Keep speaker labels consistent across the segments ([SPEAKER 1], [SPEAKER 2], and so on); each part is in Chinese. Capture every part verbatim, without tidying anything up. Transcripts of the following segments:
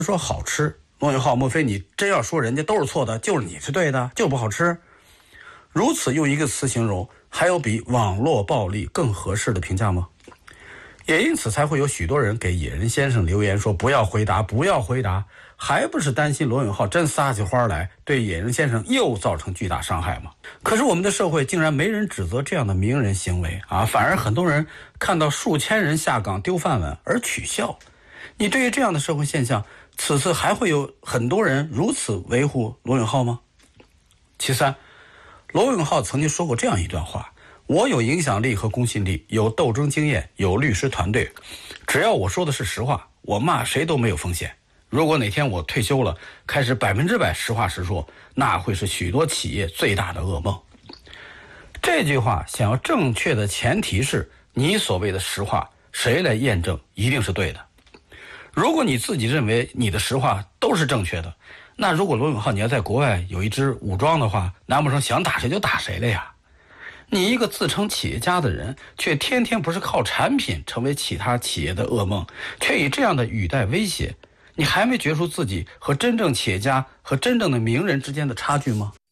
[SPEAKER 1] 说好吃，罗永浩，莫非你真要说人家都是错的，就是你是对的，就不好吃？如此用一个词形容，还有比网络暴力更合适的评价吗？也因此才会有许多人给野人先生留言说不要回答，不要回答，还不是担心罗永浩真撒起花来，对野人先生又造成巨大伤害吗？可是我们的社会竟然没人指责这样的名人行为啊，反而很多人看到数千人下岗丢饭碗而取笑。你对于这样的社会现象，此次还会有很多人如此维护罗永浩吗？其三，罗永浩曾经说过这样一段话：我有影响力和公信力，有斗争经验，有律师团队，只要我说的是实话，我骂谁都没有风险。如果哪天我退休了，开始百分之百实话实说，那会是许多企业最大的噩梦。这句话想要正确的前提是，你所谓的实话，谁来验证一定是对的。如果你自己认为你的实话都是正确的，那如果罗永浩你要在国外有一支武装的话，难不成想打谁就打谁了呀？你一个自称企业家的人，却天天不是靠产品成为其他企业的噩梦，却以这样的语带威胁，你还没觉出自己和真正企业家和真正的名人之间的差距吗？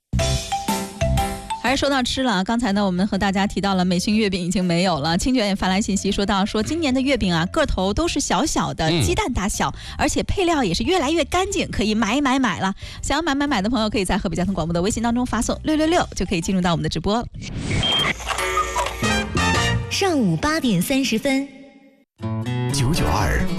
[SPEAKER 2] 还是说到吃了，刚才呢我们和大家提到了美心月饼已经没有了，清卷也发来信息说到说今年的月饼啊个头都是小小的，鸡蛋大小，而且配料也是越来越干净，可以买买买了。想要买买买的朋友可以在河北交通广播的微信当中发送六六六就可以进入到我们的直播。
[SPEAKER 3] 上午八点三十分，
[SPEAKER 4] 九九二